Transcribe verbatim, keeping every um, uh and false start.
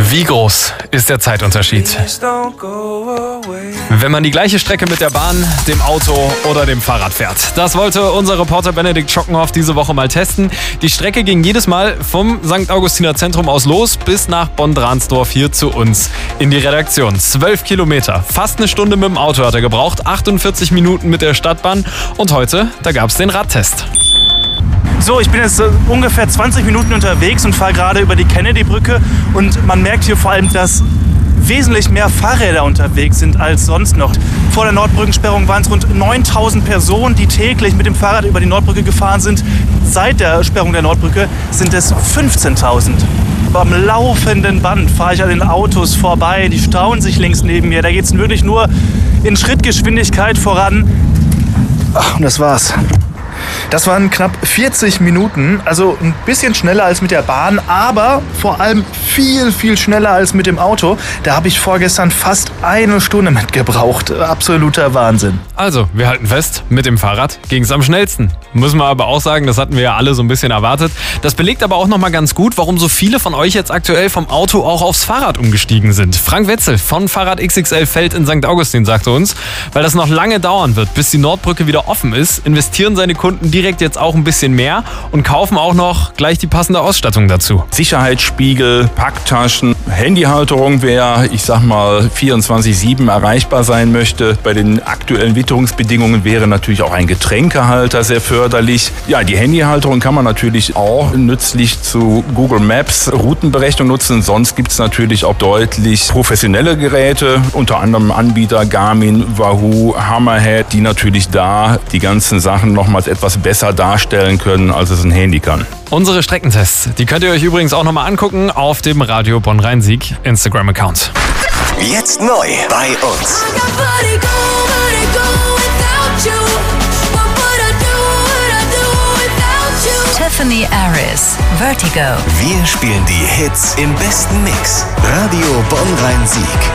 Wie groß ist der Zeitunterschied? Wenn man die gleiche Strecke mit der Bahn, dem Auto oder dem Fahrrad fährt. Das wollte unser Reporter Benedikt Schockenhoff diese Woche mal testen. Die Strecke ging jedes Mal vom Sankt Augustiner Zentrum aus los bis nach Bonn-Dransdorf hier zu uns in die Redaktion. Zwölf Kilometer, fast eine Stunde mit dem Auto hat er gebraucht, achtundvierzig Minuten mit der Stadtbahn und heute, da gab es den Radtest. So, ich bin jetzt äh, ungefähr zwanzig Minuten unterwegs und fahre gerade über die Kennedy-Brücke und man merkt hier vor allem, dass wesentlich mehr Fahrräder unterwegs sind als sonst noch. Vor der Nordbrückensperrung waren es rund neuntausend Personen, die täglich mit dem Fahrrad über die Nordbrücke gefahren sind. Seit der Sperrung der Nordbrücke sind es fünfzehntausend. Am laufenden Band fahre ich an den Autos vorbei, die stauen sich links neben mir. Da geht es wirklich nur in Schrittgeschwindigkeit voran. Ach, und das war's. Das waren knapp vierzig Minuten, also ein bisschen schneller als mit der Bahn, aber vor allem viel, viel schneller als mit dem Auto. Da habe ich vorgestern fast eine Stunde mit gebraucht. Absoluter Wahnsinn. Also, wir halten fest, mit dem Fahrrad ging es am schnellsten. Müssen wir aber auch sagen, das hatten wir ja alle so ein bisschen erwartet. Das belegt aber auch nochmal ganz gut, warum so viele von euch jetzt aktuell vom Auto auch aufs Fahrrad umgestiegen sind. Frank Wetzel von Fahrrad X X L Feld in Sankt Augustin sagte uns, weil das noch lange dauern wird, bis die Nordbrücke wieder offen ist, investieren seine Kunden direkt jetzt auch ein bisschen mehr und kaufen auch noch gleich die passende Ausstattung dazu. Sicherheitsspiegel, Packtaschen, Handyhalterung, wer, ich sag mal, vierundzwanzig sieben erreichbar sein möchte. Bei den aktuellen Witterungsbedingungen wäre natürlich auch ein Getränkehalter sehr förderlich. Ja, die Handyhalterung kann man natürlich auch nützlich zu Google Maps Routenberechnung nutzen. Sonst gibt es natürlich auch deutlich professionelle Geräte, unter anderem Anbieter Garmin, Wahoo, Hammerhead, die natürlich da die ganzen Sachen nochmals etwas besser darstellen können, als es ein Handy kann. Unsere Streckentests, die könnt ihr euch übrigens auch nochmal angucken auf dem Radio Bonn-Rhein-Sieg Instagram-Account. Jetzt neu bei uns. Tiffany Aris, Vertigo. Wir spielen die Hits im besten Mix. Radio Bonn-Rhein-Sieg.